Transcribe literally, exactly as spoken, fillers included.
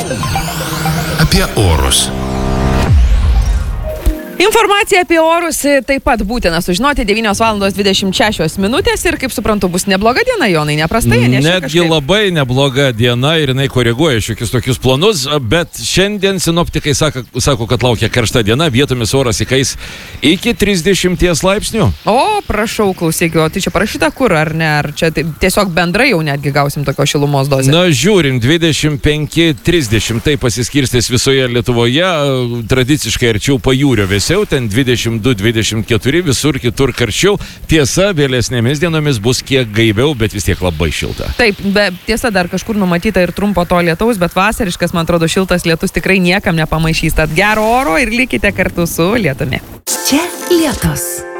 Apie orus. Informacija apie orus taip pat būtina sužinoti. devynios valandos dvidešimt šešios minutės ir, kaip suprantu, bus nebloga diena, Jonai, neprastai? Netgi labai nebloga diena ir jinai koreguoja šiokius tokius planus, bet šiandien sinoptikai sako, sako, kad laukia karšta diena, vietomis oras įkais iki trisdešimties laipsnių. O, prašau, klausyk, o tai čia parašyta kur, ar ne? Ar čia tiesiog bendrai jau netgi gausim tokio šilumos dozę? Na, žiūrim, dvidešimt penki trisdešimt, tai pasiskirstys visoje Lietuvoje, tradiciškai arčiau pajūrio vėsiau, ten dvidešimt du dvidešimt keturi, visur kitur karščiau. Tiesa, vėlesnėmis dienomis bus kiek gaiviau, bet vis tiek labai šilta. Taip, be, tiesa, dar kažkur numatyta ir trumpo to lietaus, bet vasariškas, man atrodo, šiltas lietus tikrai niekam nepamaišys. Tad gero oro ir likite kartu su lietumi. Čia lietus.